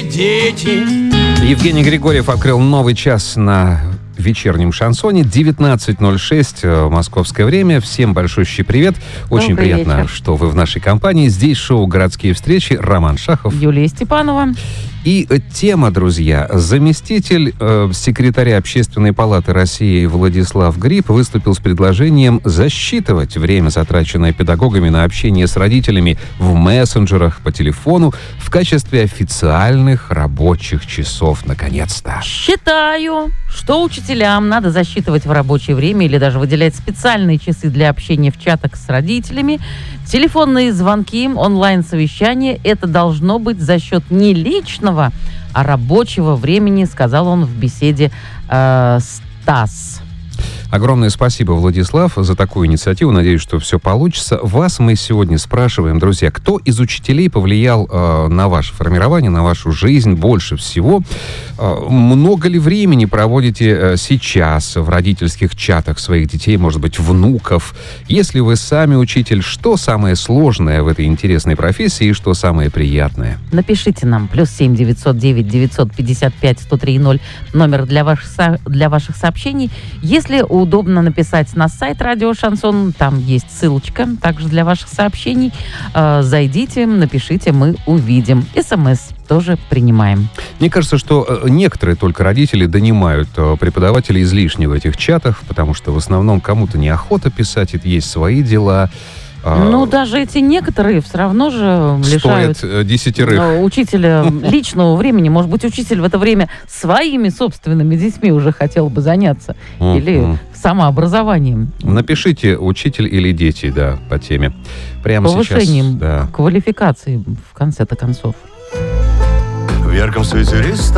дети. Евгений Григорьев открыл новый час на вечернем шансоне. 19:06 московское время. Всем большущий привет. Очень Добрый приятно, вечер. что вы в нашей компании. Здесь шоу «Городские встречи». Роман Шахов. Юлия Степанова. И тема, друзья. Заместитель секретаря Общественной палаты России Владислав Гриб выступил с предложением засчитывать время, затраченное педагогами на общение с родителями в мессенджерах, по телефону, в качестве официальных рабочих часов. Наконец-то. Считаю, что учителям надо засчитывать в рабочее время или даже выделять специальные часы для общения в чатах с родителями. Телефонные звонки, онлайн-совещания — это должно быть за счет не личного, а рабочего времени, сказал он в беседе с ТАСС. Огромное спасибо, Владислав, за такую инициативу. Надеюсь, что все получится. Вас мы сегодня спрашиваем, друзья, кто из учителей повлиял на ваше формирование, на вашу жизнь больше всего? Много ли времени проводите сейчас в родительских чатах своих детей, может быть, внуков? Если вы сами учитель, что самое сложное в этой интересной профессии и что самое приятное? Напишите нам +7 909 955 103 номер для ваших сообщений. Если удобно написать на сайт Радио Шансон, там есть ссылочка также для ваших сообщений. Зайдите, напишите, мы увидим. СМС тоже принимаем. Мне кажется, что некоторые только родители донимают преподавателей излишне в этих чатах, потому что в основном кому-то неохота писать, это есть свои дела. Ну, даже эти некоторые все равно же лишают Стоит 10. учителя личного времени. Может быть, учитель в это время своими собственными детьми уже хотел бы заняться. Или самообразованием. Напишите «учитель или дети», да, по теме. Прямо Повышением сейчас. Да. квалификации, в конце-то концов. В ярком свете ресторана